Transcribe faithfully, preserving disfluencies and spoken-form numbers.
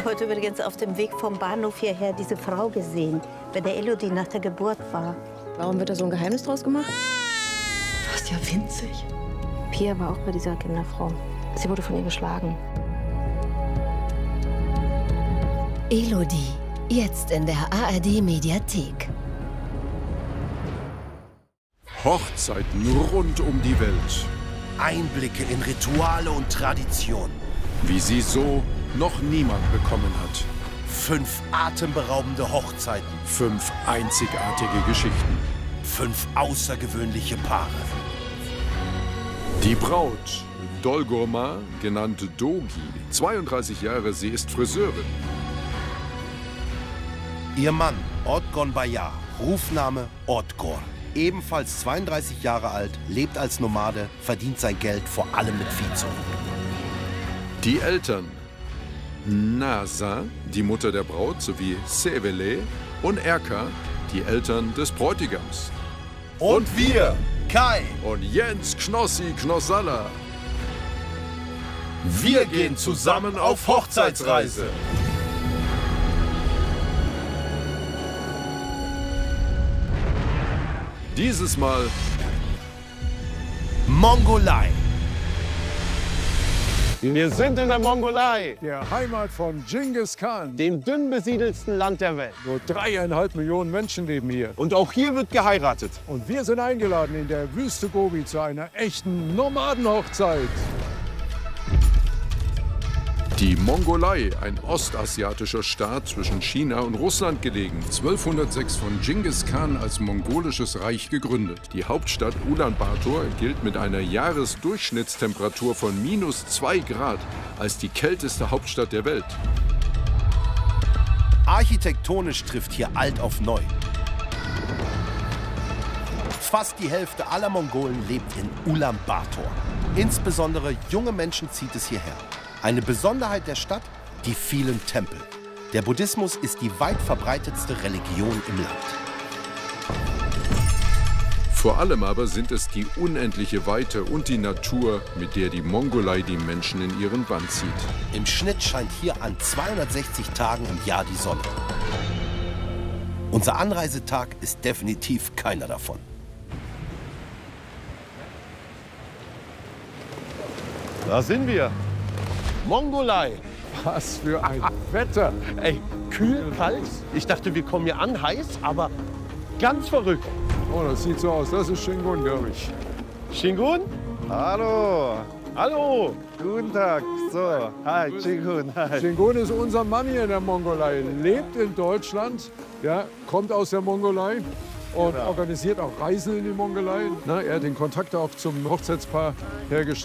habe heute übrigens auf dem Weg vom Bahnhof hierher diese Frau gesehen, bei der Elodie nach der Geburt war. Warum wird da so ein Geheimnis draus gemacht? Du warst ja winzig. Pia war auch bei dieser Kinderfrau. Sie wurde von ihr geschlagen. Elodie, jetzt in der A R D-Mediathek. Hochzeiten rund um die Welt. Einblicke in Rituale und Tradition. Wie sie so noch niemand bekommen hat. Fünf atemberaubende Hochzeiten. Fünf einzigartige Geschichten. Fünf außergewöhnliche Paare. Die Braut, Dolgorma, genannt Dogi, zweiunddreißig Jahre, sie ist Friseurin. Ihr Mann, Odgon Bayar, Rufname Odgor. Ebenfalls zweiunddreißig Jahre alt, lebt als Nomade, verdient sein Geld vor allem mit Viehzucht. Die Eltern, Nasa, die Mutter der Braut, sowie Sevele und Erka, die Eltern des Bräutigams. Und wir, Kai und Jens Knossi Knossalla. Wir gehen zusammen auf Hochzeitsreise. Dieses Mal Mongolei. Wir sind in der Mongolei, Der Heimat von Genghis Khan. dem dünn besiedelsten Land der Welt. Nur dreieinhalb Millionen Menschen leben hier. Und auch hier wird geheiratet. Und wir sind eingeladen in der Wüste Gobi zu einer echten Nomadenhochzeit. die Mongolei, ein ostasiatischer Staat zwischen China und Russland gelegen, zwölfhundertsechs von Genghis Khan als mongolisches Reich gegründet. Die Hauptstadt Ulaanbaatar gilt mit einer Jahresdurchschnittstemperatur von minus zwei Grad als die kälteste Hauptstadt der Welt. Architektonisch trifft hier alt auf neu. Fast die Hälfte aller Mongolen lebt in Ulaanbaatar. Insbesondere junge Menschen zieht es hierher. Eine Besonderheit der Stadt, die vielen Tempel. Der Buddhismus ist die weit verbreitetste Religion im Land. Vor allem aber sind es die unendliche Weite und die Natur, mit der die Mongolei die Menschen in ihren Bann zieht. Im Schnitt scheint hier an zweihundertsechzig Tagen im Jahr die Sonne. Unser Anreisetag ist definitiv keiner davon. Da sind wir. Mongolei. Was für ein Wetter. Ey, kühl, kalt. Ich dachte, wir kommen hier an, heiß, aber ganz verrückt. Oh, das sieht so aus. Das ist Shingun, glaube ich. Shingun? Hallo. Hallo. Guten Tag. So, hi, Shingun. Hi. Shingun ist unser Mann hier in der Mongolei. Lebt in Deutschland, ja, kommt aus der Mongolei und Genau. organisiert auch Reisen in die Mongolei. Na, er hat den Kontakt auch zum Hochzeitspaar hergestellt.